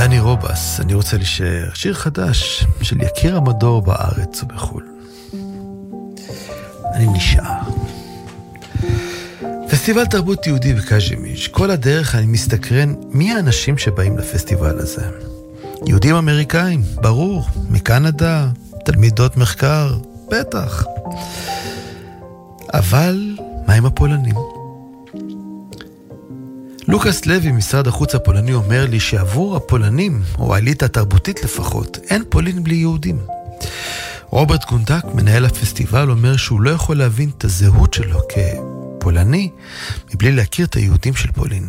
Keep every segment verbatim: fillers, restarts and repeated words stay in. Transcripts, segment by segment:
דני רובס, אני רוצה להישאר, שיר חדש של יקיר המדור בארץ ובחול. אני נשאר. פסטיבל תרבות יהודי בקז'ימיש, כל הדרך אני מסתקרן מי האנשים שבאים לפסטיבל הזה. יהודים אמריקאים, ברור, מקנדה, תלמידות מחקר, בטח. אבל מה עם הפולנים? לוקאס לוי, משרד החוץ הפולני, אומר לי שעבור הפולנים, או האליטה התרבותית לפחות, אין פולין בלי יהודים. רוברט גונדק, מנהל הפסטיבל, אומר שהוא לא יכול להבין את הזהות שלו כפולני, מבלי להכיר את היהודים של פולין.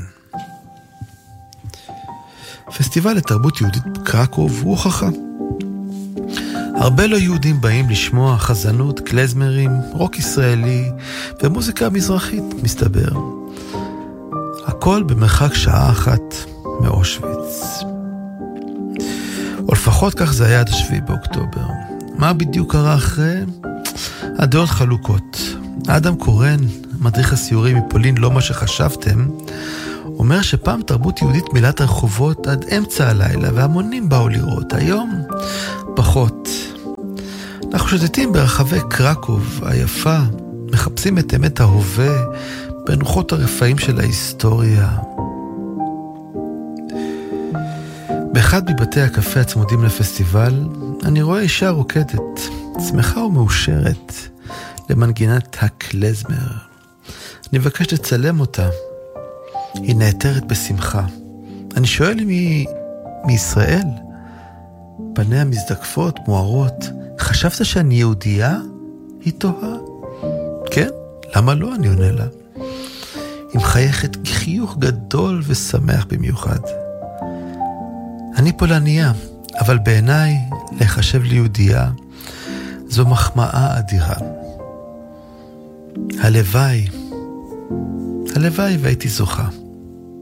פסטיבל לתרבות יהודית בקרקוב הוא הוכחה. הרבה לא יהודים באים לשמוע חזנות, קלזמרים, רוק ישראלי ומוזיקה מזרחית, מסתבר. הכל במרחק שעה אחת מאושוויץ. או לפחות כך זה היה עד השביעי באוקטובר. מה בדיוק קרה אחרי? הדעות חלוקות. אדם קורן, מדריך הסיורים מפולין, לא מה שחשבתם, אומר שפעם תרבות יהודית מילת הרחובות עד אמצע הלילה, והמונים באו לראות. היום פחות. אנחנו שותתים ברחבי קרקוב היפה, מחפשים את אמת ההווה, בנוחות הרפאים של ההיסטוריה. באחד מבתי הקפה הצמודים לפסטיבל, אני רואה אישה רוקדת, שמחה ומאושרת, למנגינת הקלזמר. אני מבקש לצלם אותה. היא נעתרת בשמחה. אני שואל אם היא מישראל. פניה מזדקפות, מוארות. חשבת שאני יהודייה? היא תוהה. כן, למה לא? אני עונה לה. היא מחייכת חיוך גדול ושמח במיוחד. אני פולניה, אבל בעיניי לחשב לי יהודייה זו מחמאה אדירה. הלוואי, הלוואי והייתי זוכה.